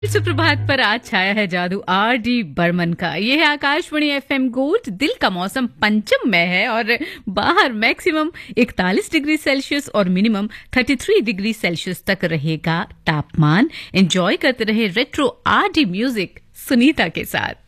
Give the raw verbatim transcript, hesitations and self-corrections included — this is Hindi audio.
सुप्रभात पर आज छाया है जादू आर डी बर्मन का। ये है आकाशवाणी एफएम गोल्ड। दिल का मौसम पंचम में है और बाहर मैक्सिमम इकतालीस डिग्री सेल्सियस और मिनिमम तैंतीस डिग्री सेल्सियस तक रहेगा तापमान। एंजॉय करते रहे retro R D music Sunita के साथ।